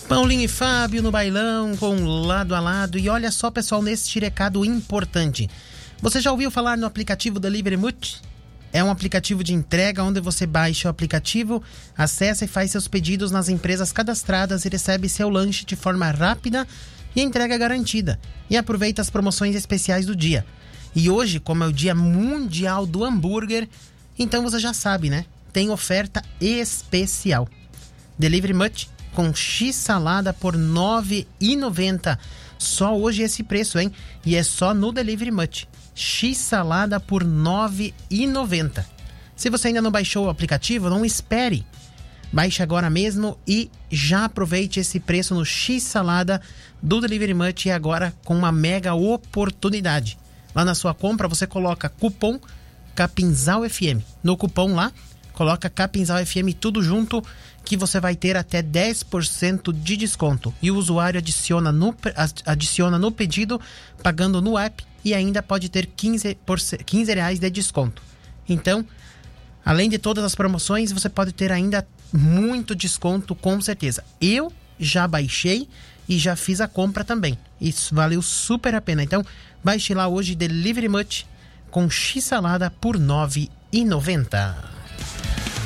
Paulinho e Fábio no bailão com lado a lado. E olha só, pessoal, neste recado importante. Você já ouviu falar no aplicativo Delivery Much? É um aplicativo de entrega onde você baixa o aplicativo, acessa e faz seus pedidos nas empresas cadastradas e recebe seu lanche de forma rápida e entrega garantida. E aproveita as promoções especiais do dia. E hoje, como é o Dia Mundial do Hambúrguer, então você já sabe, né? Tem oferta especial. Delivery Much com X-salada por R$ 9,90. Só hoje esse preço, hein? E é só no Delivery Much. X-salada por R$ 9,90. Se você ainda não baixou o aplicativo, não espere. Baixe agora mesmo e já aproveite esse preço no X-salada do Delivery Much e agora com uma mega oportunidade. Lá na sua compra você coloca cupom Capinzal FM. No cupom lá, coloca Capinzal FM tudo junto que você vai ter até 10% de desconto. E o usuário adiciona no pedido, pagando no app e ainda pode ter R$15 de desconto. Então, além de todas as promoções, você pode ter ainda muito desconto, com certeza. Eu já baixei e já fiz a compra também. Isso valeu super a pena. Então, baixe lá hoje Delivery Much com X-salada por R$ 9,90.